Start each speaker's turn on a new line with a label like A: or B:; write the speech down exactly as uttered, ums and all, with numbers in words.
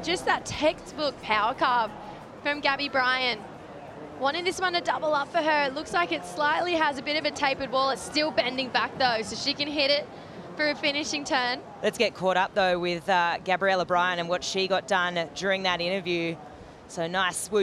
A: just that textbook power carve from Gabby Bryan. Wanting this one to double up for her. It looks like it slightly has a bit of a tapered wall. It's still bending back though, so she can hit it for a finishing turn.
B: Let's get caught up though with uh, Gabriella Bryan and what she got done during that interview. So nice swoop.